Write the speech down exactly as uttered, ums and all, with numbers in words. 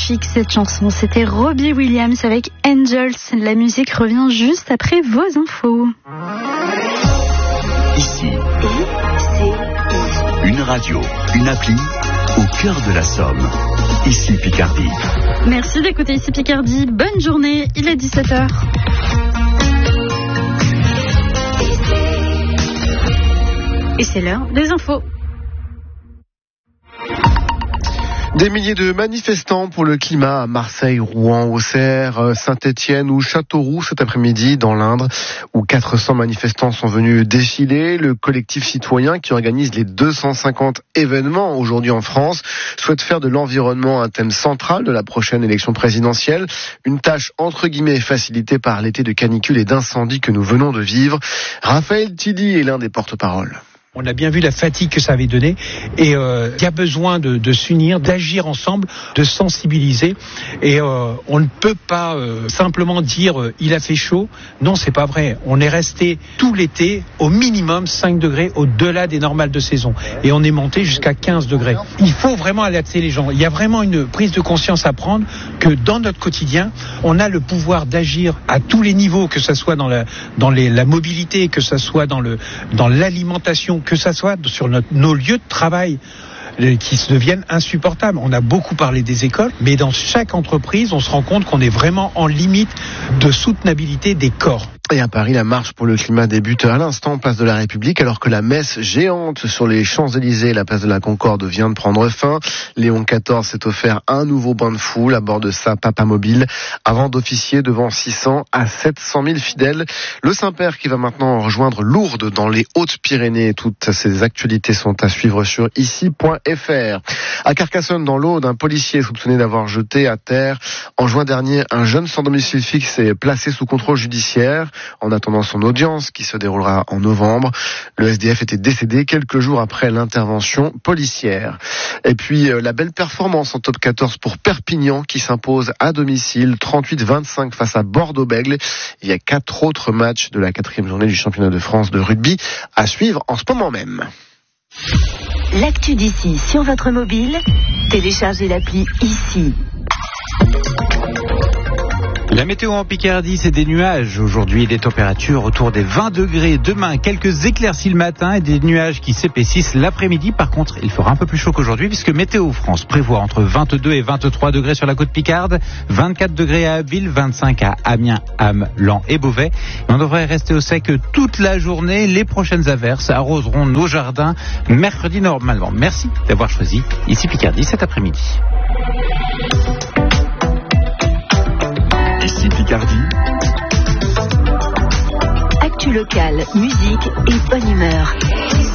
magnifique cette chanson. C'était Robbie Williams avec Angels. La musique revient juste après vos infos. Ici, une radio, une appli au cœur de la Somme. Ici Picardie. Merci d'écouter Ici Picardie. Bonne journée, il est dix-sept heures. Et c'est l'heure des infos. Des milliers de manifestants pour le climat à Marseille, Rouen, Auxerre, Saint-Étienne ou Châteauroux cet après-midi dans l'Indre, où quatre cents manifestants sont venus défiler. Le collectif citoyen qui organise les deux cent cinquante événements aujourd'hui en France souhaite faire de l'environnement un thème central de la prochaine élection présidentielle. Une tâche entre guillemets facilitée par l'été de canicule et d'incendie que nous venons de vivre. Raphaël Tilly est l'un des porte-parole. On a bien vu la fatigue que ça avait donné et euh, il y a besoin de, de s'unir, d'agir ensemble, de sensibiliser et euh, on ne peut pas euh, simplement dire euh, il a fait chaud. Non, c'est pas vrai. On est resté tout l'été au minimum cinq degrés au-delà des normales de saison et on est monté jusqu'à quinze degrés. Il faut vraiment alerter les gens. Il y a vraiment une prise de conscience à prendre que dans notre quotidien, on a le pouvoir d'agir à tous les niveaux, que ça soit dans la, dans les, la mobilité, que ça soit dans le, dans l'alimentation, que ça soit sur notre, nos lieux de travail qui se deviennent insupportables. On a beaucoup parlé des écoles, mais dans chaque entreprise, on se rend compte qu'on est vraiment en limite de soutenabilité des corps. Et à Paris, la marche pour le climat débute à l'instant, place de la République, alors que la messe géante sur les Champs-Élysées, la place de la Concorde, vient de prendre fin. Léon quatorze s'est offert un nouveau bain de foule à bord de sa papamobile, avant d'officier devant six cents à sept cent mille fidèles. Le Saint-Père qui va maintenant rejoindre Lourdes dans les Hautes-Pyrénées. Toutes ces actualités sont à suivre sur ici point f r. À Carcassonne, dans l'Aude, un policier soupçonné d'avoir jeté à terre en juin dernier un jeune sans domicile fixe est placé sous contrôle judiciaire. En attendant son audience qui se déroulera en novembre, le S D F était décédé quelques jours après l'intervention policière. Et puis la belle performance en top quatorze pour Perpignan qui s'impose à domicile trente-huit vingt-cinq face à Bordeaux-Bègles. Il y a quatre autres matchs de la quatrième journée du championnat de France de rugby à suivre en ce moment même. L'actu d'ici sur votre mobile, téléchargez l'appli Ici. La météo en Picardie, c'est des nuages aujourd'hui, des températures autour des vingt degrés. Demain, quelques éclaircies le matin et des nuages qui s'épaississent l'après-midi. Par contre, il fera un peu plus chaud qu'aujourd'hui puisque Météo France prévoit entre vingt-deux et vingt-trois degrés sur la côte picarde, vingt-quatre degrés à Abbeville, vingt-cinq à Amiens, Ham, Laon et Beauvais. Et on devrait rester au sec toute la journée. Les prochaines averses arroseront nos jardins mercredi normalement. Merci d'avoir choisi Ici Picardie cet après-midi. Ici Picardie. Actu locale, musique et bonne humeur.